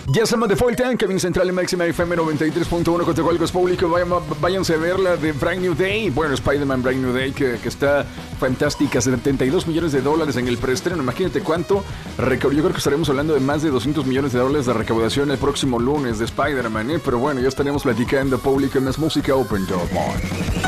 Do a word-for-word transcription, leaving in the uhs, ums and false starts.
Ya estamos de vuelta en Cabina Central en Máxima F M noventa y tres punto uno con Tehualcos Público. Vayan, váyanse a ver la de Brand New Day. Bueno, Spider-Man Brand New Day, que, que está fantástica. setenta y dos millones de dólares en el preestreno. Imagínate cuánto. Yo creo que estaremos hablando de más de doscientos millones de dólares de recaudación el próximo lunes de Spider-Man, ¿eh? Pero bueno, ya estaremos platicando. Público en más música. Open Door Mall.